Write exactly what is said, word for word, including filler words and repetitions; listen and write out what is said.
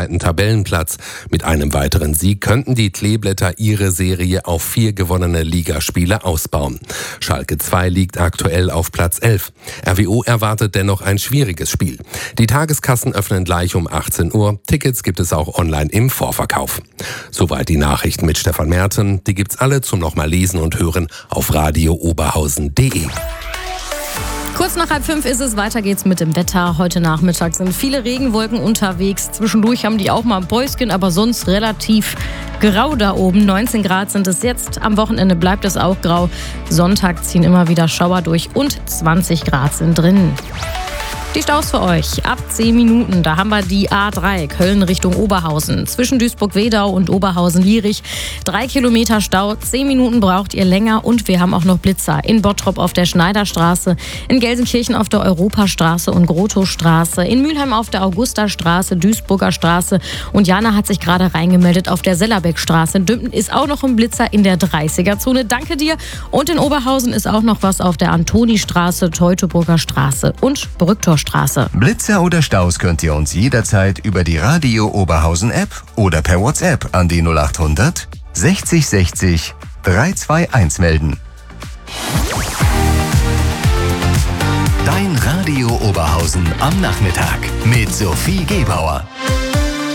zweiten Tabellenplatz. Mit einem weiteren Sieg könnten die Kleeblätter ihre Serie auf vier gewonnene Ligaspiele ausbauen. Schalke zwei liegt aktuell auf Platz elf. R W O erwartet dennoch ein schwieriges Spiel. Die Tageskassen öffnen gleich um achtzehn Uhr. Tickets gibt es auch online im Vorverkauf. Soweit die Nachrichten mit Stefan Merten. Die gibt's alle zum nochmal lesen und hören auf radio oberhausen punkt de. Kurz nach halb fünf ist es, weiter geht's mit dem Wetter. Heute Nachmittag sind viele Regenwolken unterwegs. Zwischendurch haben die auch mal ein Päuschen, aber sonst relativ grau da oben. neunzehn Grad sind es jetzt. Am Wochenende bleibt es auch grau. Sonntag ziehen immer wieder Schauer durch und zwanzig Grad sind drin. Die Staus für euch. Ab zehn Minuten, da haben wir die A drei, Köln Richtung Oberhausen. Zwischen Duisburg-Wedau und Oberhausen-Lierich. Drei Kilometer Stau, zehn Minuten braucht ihr länger. Und wir haben auch noch Blitzer in Bottrop auf der Schneiderstraße, in Gelsenkirchen auf der Europastraße und Grotowstraße, in Mülheim auf der Augustastraße, Duisburger Straße. Und Jana hat sich gerade reingemeldet auf der Sellerbeckstraße. In Dümpen ist auch noch ein Blitzer in der dreißiger-Zone. Danke dir. Und in Oberhausen ist auch noch was auf der Antonistraße, Teutoburger Straße und Brücktorstraße. Blitzer oder Staus könnt ihr uns jederzeit über die Radio Oberhausen App oder per WhatsApp an die null acht hundert sechzig sechzig dreihundertzweiundzwanzig melden. Dein Radio Oberhausen am Nachmittag mit Sophie Gebauer.